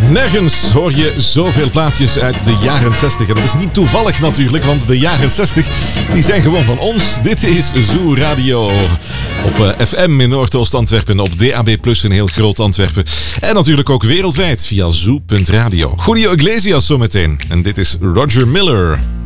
Nergens hoor je zoveel plaatjes uit de jaren 60. En dat is niet toevallig natuurlijk, want de jaren 60 die zijn gewoon van ons. Dit is Zoo Radio. Op FM in Noordoost-Antwerpen, op DAB+ in heel groot Antwerpen. En natuurlijk ook wereldwijd via zoo.radio. Julio Iglesias zometeen. En dit is Roger Miller.